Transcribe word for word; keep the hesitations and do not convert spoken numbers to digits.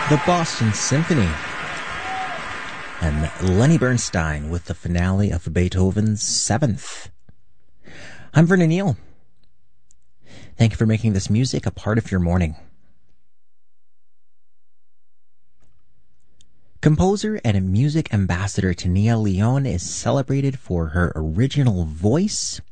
The Boston Symphony, and Lenny Bernstein with the finale of Beethoven's Seventh. I'm Vernon Neal. Thank you for making this music a part of your morning. Composer and music ambassador Tennia Leon is celebrated for her original voice